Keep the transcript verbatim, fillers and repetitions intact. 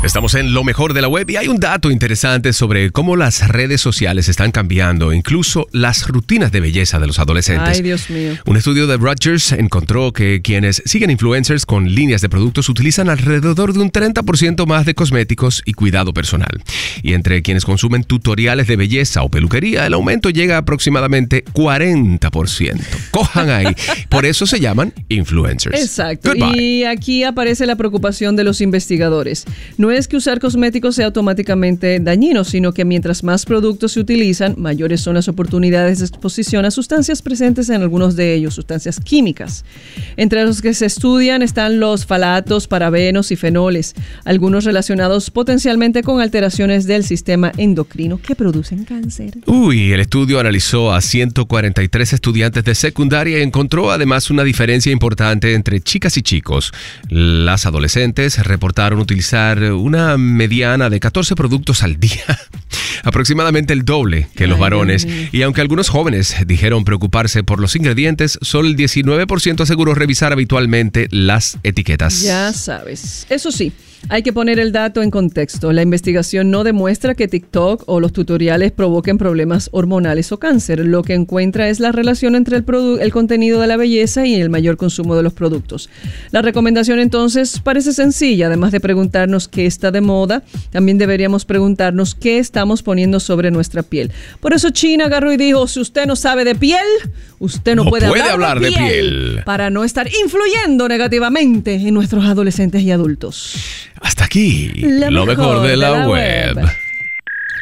Estamos en lo mejor de la web y hay un dato interesante sobre cómo las redes sociales están cambiando, incluso las rutinas de belleza de los adolescentes. Ay, Dios mío. Un estudio de Rogers encontró que quienes siguen influencers con líneas de productos utilizan alrededor de un treinta por ciento más de cosméticos y cuidado personal. Y entre quienes consumen tutoriales de belleza o peluquería, el aumento llega a aproximadamente cuarenta por ciento. Cojan ahí. Por eso se llaman influencers. Exacto. Goodbye. Y aquí aparece la preocupación de los investigadores. No es que usar cosméticos sea automáticamente dañino, sino que mientras más productos se utilizan, mayores son las oportunidades de exposición a sustancias presentes en algunos de ellos, sustancias químicas. Entre los que se estudian están los falatos, parabenos y fenoles, algunos relacionados potencialmente con alteraciones del sistema endocrino que producen cáncer. Uy, el estudio analizó a ciento cuarenta y tres estudiantes de secundaria y encontró además una diferencia importante entre chicas y chicos. Las adolescentes reportaron utilizar una mediana de catorce productos al día, aproximadamente el doble que los Ay, varones. Dios mío. Y aunque algunos jóvenes dijeron preocuparse por los ingredientes, solo el diecinueve por ciento aseguró revisar habitualmente las etiquetas. Ya sabes. Eso sí, hay que poner el dato en contexto. La investigación no demuestra que TikTok o los tutoriales provoquen problemas hormonales o cáncer. Lo que encuentra es la relación entre el, produ- el contenido de la belleza y el mayor consumo de los productos. La recomendación entonces parece sencilla. Además de preguntarnos qué está de moda, también deberíamos preguntarnos qué estamos poniendo sobre nuestra piel. Por eso China agarró y dijo, si usted no sabe de piel, usted no, No puede, puede hablar, hablar de, de piel, piel. para no estar influyendo negativamente en nuestros adolescentes y adultos. Hasta aquí, lo mejor de la web.